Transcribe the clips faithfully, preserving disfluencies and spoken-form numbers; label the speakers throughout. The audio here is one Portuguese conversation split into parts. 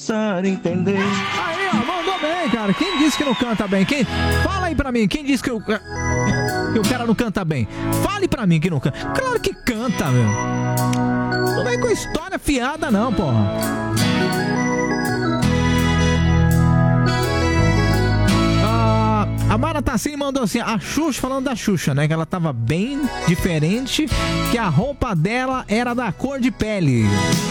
Speaker 1: Entender.
Speaker 2: Aí, ó, mandou bem, cara. Quem disse que não canta bem? Quem? Fala aí pra mim, quem disse que, eu... que o cara não canta bem? Fale pra mim que não canta. Claro que canta, meu. Não vem com história fiada, não, porra. Ah, a Mara Tassini mandou assim, a Xuxa, falando da Xuxa, né? Que ela tava bem diferente, que a roupa dela era da cor de pele.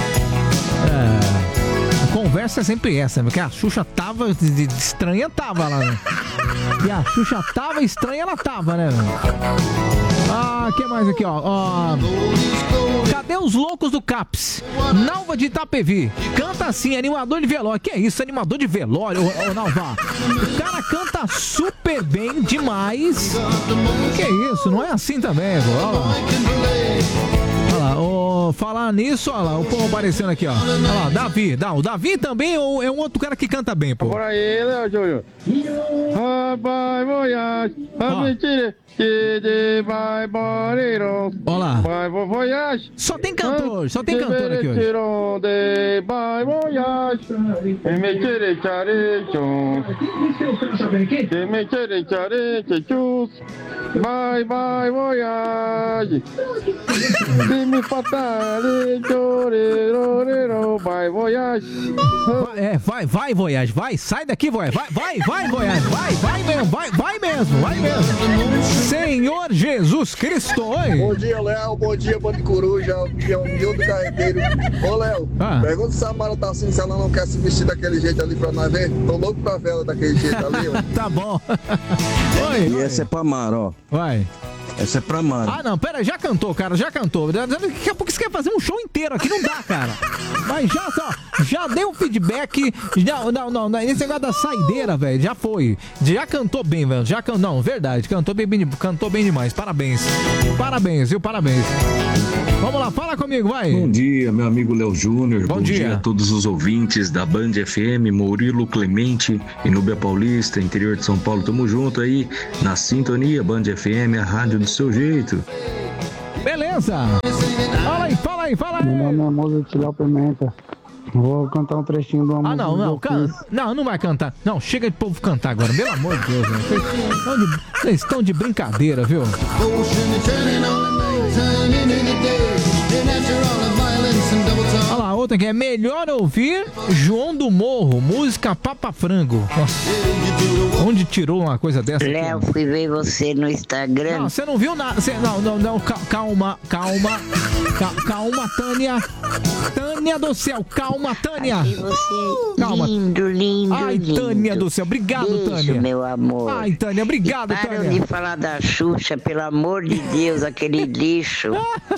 Speaker 2: É... Conversa é sempre essa, porque a Xuxa tava de, de estranha, tava lá, né? E a Xuxa tava estranha, ela tava, né? Ah, que mais aqui, ó? ó cadê os loucos do Caps? Nalva de Itapevi. Canta assim, animador de velório. Que é isso, animador de velório, ô, ô Nalva? O cara canta super bem demais. Que é isso, não é assim também, pô. Olha lá. Olha lá, oh, falar nisso, olha lá, o povo aparecendo aqui, ó. Olha lá, Davi, dá, o Davi também é um outro cara que canta bem, pô.
Speaker 3: Por aí, Léo Júnior. Vai, voyage, mentira, que vai, boreiro.
Speaker 2: Olha lá.
Speaker 3: Vai, voyage.
Speaker 2: Só tem cantor, só tem cantor aqui hoje.
Speaker 3: Vai, voyage, mentira, charecho. Mentira, charecho. Vai, vai, voyage. Me fatale, chorero, vai, voyage.
Speaker 2: É, vai, vai, voyage, vai, sai daqui, voyage, vai, vai, vai, voyage, vai, vai mesmo, vai, vai mesmo, vai mesmo. Senhor Jesus Cristo, oi.
Speaker 4: Bom dia, Léo, bom dia, Bando de Coruja, que é o Mil do Carreteiro. Ô, Léo, ah. pergunta se a Mara tá assim, se ela não quer se vestir daquele jeito ali pra nós ver. Tô louco pra ver ela daquele jeito ali, ó.
Speaker 2: Tá bom. Oi,
Speaker 1: e
Speaker 2: oi.
Speaker 1: essa é pra Mara, ó.
Speaker 2: Vai.
Speaker 1: Essa é pra Mara.
Speaker 2: Ah, não, pera, já cantou, cara, já cantou. Daqui a pouco você quer fazer um show inteiro aqui, não dá, cara. Mas já, só, já deu feedback. Já, não, não, não, esse negócio da saideira, velho, já foi. Já cantou bem, velho. Já can... Não, verdade, cantou bem, bem, cantou bem demais. Parabéns. Parabéns, viu? Parabéns. Vamos lá, fala comigo, vai.
Speaker 5: Bom dia, meu amigo Léo Júnior.
Speaker 2: Bom, Bom dia. dia
Speaker 5: a todos os ouvintes da Band F M, Murilo Clemente, Inúbia Paulista, interior de São Paulo. Tamo junto aí na sintonia, Band F M, a rádio do seu jeito.
Speaker 2: Beleza. Fala aí, fala aí, fala aí.
Speaker 6: Meu nome é Moza de Léo Pimenta. Vou cantar um trechinho do amor.
Speaker 2: Ah, não, não, can... não, não vai cantar. Não, chega de povo cantar agora, pelo amor de Deus, né? Vocês estão de... Vocês estão de brincadeira, viu? Olha lá, outra que é melhor ouvir João do Morro, música Papa Frango. Nossa, onde tirou uma coisa dessa?
Speaker 7: Léo, fui ver você no Instagram.
Speaker 2: Não, você não viu nada. Você... Não, não, não, calma, calma, calma, calma, Tânia. Tânia do céu, calma, Tânia.
Speaker 7: Aqui você,
Speaker 2: calma.
Speaker 7: Lindo, lindo,
Speaker 2: Ai,
Speaker 7: lindo.
Speaker 2: Tânia do céu, obrigado,
Speaker 7: Beijo,
Speaker 2: Tânia.
Speaker 7: Meu amor.
Speaker 2: Ai, Tânia, obrigado,
Speaker 7: Param
Speaker 2: Tânia.
Speaker 7: de falar da Xuxa, pelo amor de Deus, aquele lixo.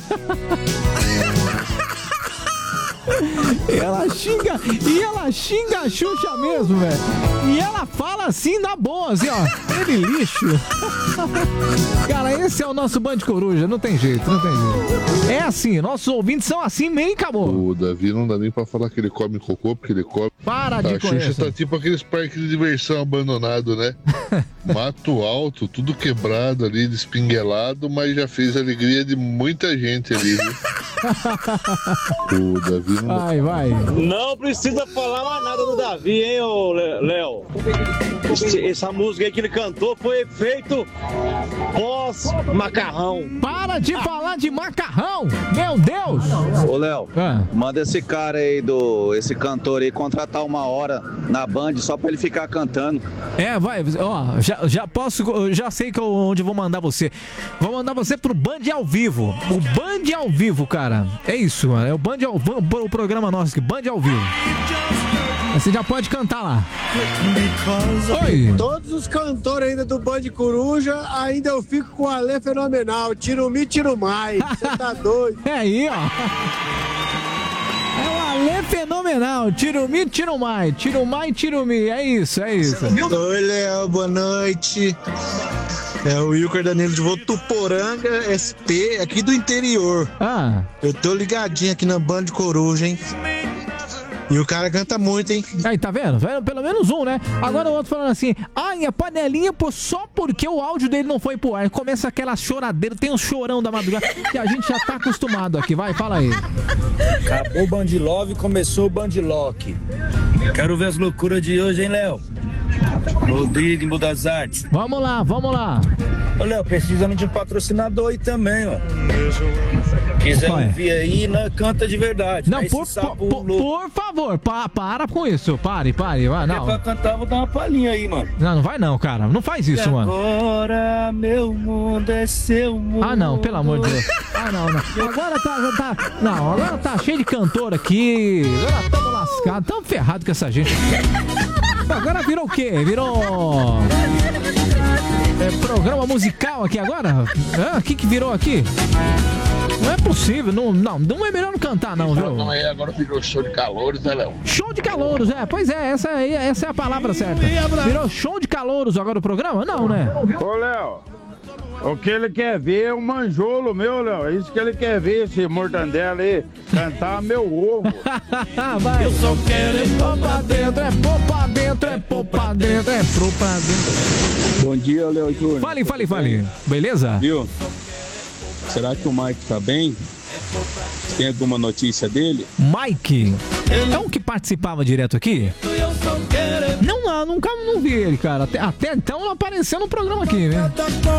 Speaker 2: Ela xinga, e ela xinga a Xuxa mesmo, velho. E ela fala assim na boa, assim, ó. Ele lixo. Cara, esse é o nosso Band Coruja, não tem jeito, não tem jeito. É assim, nossos ouvintes são assim, meio e acabou.
Speaker 8: O Davi não dá nem pra falar que ele come cocô, porque ele come.
Speaker 2: Para de
Speaker 8: A Xuxa tá tipo aqueles parques de diversão abandonados, né? Mato alto, tudo quebrado ali, despinguelado, mas já fez a alegria de muita gente ali, viu? O Davi não...
Speaker 2: Vai, vai.
Speaker 9: Não precisa falar mais nada do Davi, hein, ô Léo? Essa música aí que ele cantou foi feito pós-macarrão.
Speaker 2: Para de falar de macarrão! Meu Deus!
Speaker 10: Ô, Léo, ah. manda esse cara aí, do, esse cantor aí, contratar uma hora na Band só pra ele ficar cantando.
Speaker 2: É, vai, ó, já, já posso, já sei que eu, onde vou mandar você. Vou mandar você pro Band ao vivo. O Band ao vivo, cara. É isso, mano. É o Band ao vivo, o programa nosso aqui, Band ao vivo. Você já pode cantar lá. Oi.
Speaker 11: Todos os cantores ainda do Band Coruja, ainda eu fico com o Alê Fenomenal. Tiro mi, tiro mais. Você tá doido.
Speaker 2: É aí, ó. É o Alê Fenomenal. Tiro mi, tiro mais. Tiro mais, tiro mi. É isso, é isso.
Speaker 12: Oi, Léo. Boa noite. É o Wilker Danilo de Votuporanga, S P, aqui do interior.
Speaker 2: Ah.
Speaker 12: Eu tô ligadinho aqui na Band Coruja, hein? E o cara canta muito, hein?
Speaker 2: Aí, tá vendo? Pelo menos um, né? Agora o outro falando assim, ai, a panelinha, pô, só porque o áudio dele não foi pro ar. Começa aquela choradeira, tem um chorão da madrugada que a gente já tá acostumado aqui. Vai, fala aí.
Speaker 13: Acabou o Band Love, começou o Band Lock. Quero ver as loucuras de hoje, hein, Léo? Rodrigo das Artes.
Speaker 2: Vamos lá, vamos lá.
Speaker 13: Ô, Léo, precisamos de um patrocinador aí também, ó. Quiser
Speaker 2: Ué.
Speaker 13: ouvir aí, né, canta de verdade.
Speaker 2: Não,
Speaker 13: Esse
Speaker 2: por,
Speaker 13: sapo
Speaker 2: por, por,
Speaker 13: louco.
Speaker 2: por favor, pa, para com isso. Pare, pare. Vai,
Speaker 13: É
Speaker 2: não.
Speaker 13: pra cantar, vou dar uma palhinha aí, mano.
Speaker 2: Não, não vai não, cara. Não faz isso,
Speaker 13: E
Speaker 2: mano.
Speaker 13: agora, meu mundo é seu mundo.
Speaker 2: Ah, não, pelo amor de Deus. Ah, não, não. Agora tá, tá. Não, agora tá cheio de cantor aqui. Agora estamos lascados, estamos ferrados com essa gente. Agora virou o quê? Virou. É, programa musical aqui agora? O que que virou aqui? Não é possível, não, não, não é melhor não cantar, não, viu?
Speaker 14: Não, é, agora virou show de calouros, né, Léo?
Speaker 2: Show de calouros, é, pois é, essa, aí, essa é a palavra certa. Virou show de calouros agora o programa? Não, né?
Speaker 3: Ô, Léo, o que ele quer ver é um manjolo meu, Léo. É isso que ele quer ver, esse mortandela aí. Cantar meu ovo.
Speaker 2: Vai. Eu só quero é pôr pra dentro, é pôr pra dentro, é pôr pra dentro, é pôr pra dentro.
Speaker 15: Bom dia, Léo Júnior.
Speaker 2: Fale, fale, fale. Beleza?
Speaker 15: Viu? Será que o Mike tá bem? Tem alguma notícia dele?
Speaker 2: Mike? É um que participava direto aqui? Não, não, nunca não vi ele, cara. Até, até então não apareceu no programa aqui, né?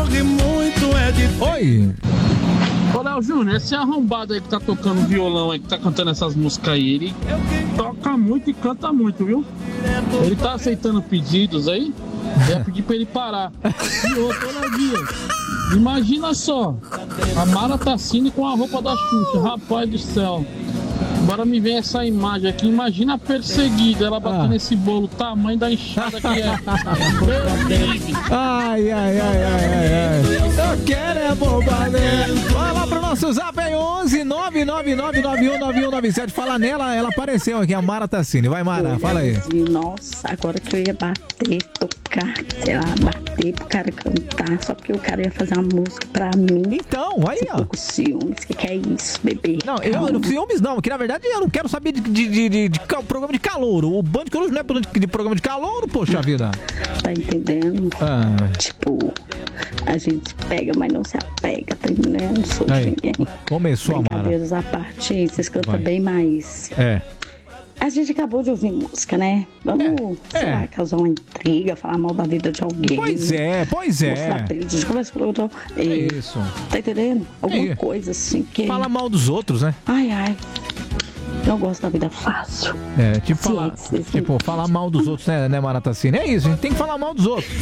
Speaker 2: Oi!
Speaker 16: Ô, Léo Júnior, esse arrombado aí que tá tocando violão aí, que tá cantando essas músicas aí, ele toca muito e canta muito, viu? Ele tá aceitando pedidos aí, eu ia pedir pra ele parar. E outro, ô, Léo Dias, imagina só, a Mara Tassini com a roupa da Xuxa, rapaz do céu. Agora me vem essa imagem aqui, imagina a perseguida, ela batendo
Speaker 2: Ah.
Speaker 16: esse bolo, o tamanho da enxada que é.
Speaker 2: Ai, ai, ai, ai, ai, ai. Eu quero é bobagem. Vai lá pro nosso zap aí, onze nove nove nove nove um nove um nove sete. Fala nela, ela apareceu aqui, a Mara Tassini. Vai, Mara, fala aí.
Speaker 17: Nossa, agora que eu ia bater, tocar, sei lá, bater pro cara cantar, só porque o cara ia fazer uma música pra mim.
Speaker 2: Então, aí, ó.
Speaker 17: Um pouco ciúmes, que que é isso, bebê?
Speaker 2: Não, eu não ciúmes não, que na verdade eu não quero saber de, de, de, de, de ca- programa de calouro. O Band Coruja não é pro- de programa de calouro, poxa vida.
Speaker 17: Tá entendendo?
Speaker 2: Ah.
Speaker 17: Tipo, a gente pega, mas não se apega, tá entendendo? Não sou de
Speaker 2: Aí,
Speaker 17: ninguém.
Speaker 2: começou a Mara.
Speaker 17: Brincadeiras à parte, vocês cantam
Speaker 2: Vai.
Speaker 17: bem mais.
Speaker 2: É.
Speaker 17: A gente acabou de ouvir música, né? Vamos, sei
Speaker 2: é.
Speaker 17: lá, causar uma intriga, falar mal da vida de alguém.
Speaker 2: Pois é, pois é.
Speaker 17: Mostrar print, de conversa com o outro.
Speaker 2: É
Speaker 17: E,
Speaker 2: isso.
Speaker 17: tá entendendo? Alguma
Speaker 2: É.
Speaker 17: coisa assim que...
Speaker 2: Fala mal dos outros, né?
Speaker 17: Ai, ai. Não gosto da vida fácil.
Speaker 2: É, tipo, falar,
Speaker 17: sim, sim.
Speaker 2: tipo, falar mal dos outros, né, né, Maratacine? É isso, a gente tem que falar mal dos outros.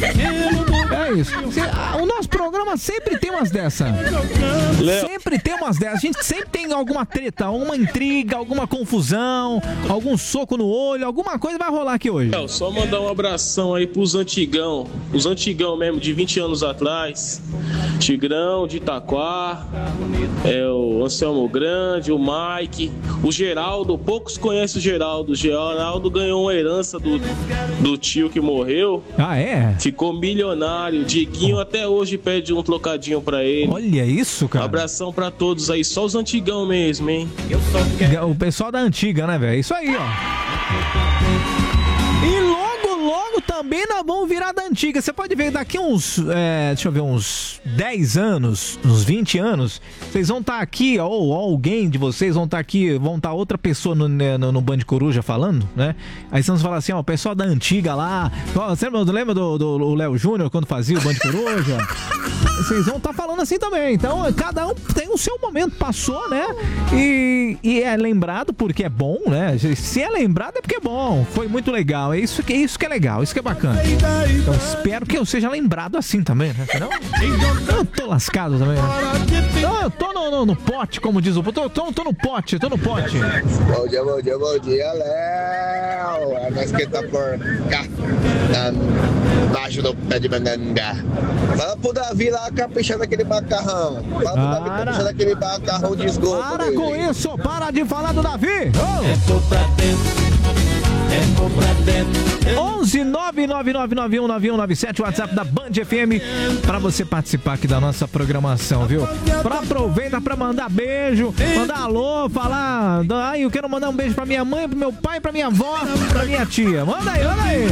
Speaker 2: É isso. Se- ah, o nosso programa sempre tem umas dessas. Sempre tem umas dessas. A gente sempre tem alguma treta, alguma intriga, alguma confusão, algum soco no olho, alguma coisa vai rolar aqui hoje.
Speaker 18: Léo, só mandar um abração aí pros antigão, os antigão mesmo, de vinte anos atrás. Tigrão, de Itaquá, é, o Anselmo Grande, o Mike, o Geraldo, poucos conhecem o Geraldo. O Geraldo ganhou uma herança do, do tio que morreu.
Speaker 2: Ah, é?
Speaker 18: Ficou milionário. Diguinho até hoje pede um trocadinho pra ele.
Speaker 2: Olha isso, cara.
Speaker 18: Abração pra todos aí, só os antigão mesmo, hein?
Speaker 2: O pessoal da antiga, né, velho? Isso aí, ó. E logo, logo também nós vamos virar da antiga. Você pode ver daqui uns, é, deixa eu ver, uns dez anos, uns vinte anos, vocês vão estar aqui, ou alguém de vocês vão estar aqui, vão estar outra pessoa no, no, no Band Coruja falando, né? Aí vocês vão falar assim, ó, o pessoal da antiga lá, ó, você lembra, lembra do, do Léo Júnior quando fazia o Band Coruja? Vocês vão estar falando assim também. Então, cada um tem o seu momento, passou, né? E, e é lembrado porque é bom, né? Se é lembrado é porque é bom. Foi muito legal. É isso que, é isso que é legal, isso que é bacana. Então, espero que eu seja lembrado assim também, né? Senão, eu tô lascado também, né? Não, eu tô no, no, no pote, como diz o... Tô, tô, tô no pote, tô no pote.
Speaker 4: Bom dia, bom dia, bom dia, Léo. É nós que tá por cá, na- embaixo do pé de manganga. Fala pro Davi lá caprichar naquele macarrão. Fala pro Davi
Speaker 2: Para.
Speaker 4: caprichar naquele macarrão de esgoto.
Speaker 2: Para
Speaker 4: dele.
Speaker 2: com isso, para de falar do Davi. Oh. onze nove nove nove nove um nove um nove sete, WhatsApp da Band F M, pra você participar aqui da nossa programação, viu? Pra aproveita pra mandar beijo, mandar alô, falar, ai, eu quero mandar um beijo pra minha mãe, pro meu pai, pra minha avó, pra minha tia. Manda aí, manda aí.